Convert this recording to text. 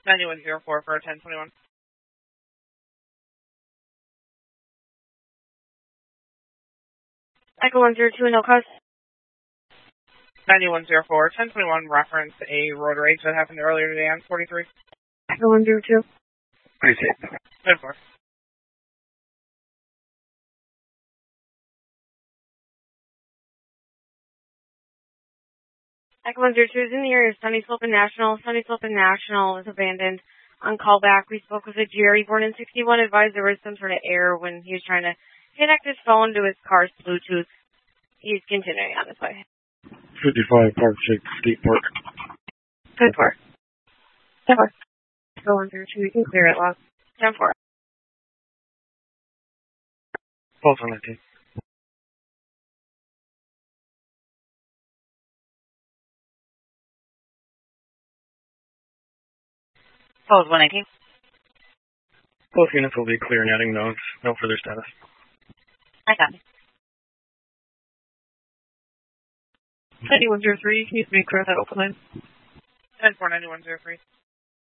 9104 for 1021. Echo 102, no cause. 9104, 1021, reference a road rage that happened earlier today on 43. Echo 102. I see. 10-4. Echo 102 is in the area of Sunny Slope and National. Sunny Slope and National is abandoned. On callback, we spoke with a Jerry born in 61, advised there was some sort of error when he was trying to connect his phone to his car's Bluetooth. He's continuing on his way. 55 Park Skate Park. Good work. 10-4. Echo 102, we can clear it, log. 10-4. Pulse 119. Pulse 119. Both units will be clear netting, no further status. I got it. 9103, can you make clear that open line? 10-4, 9103.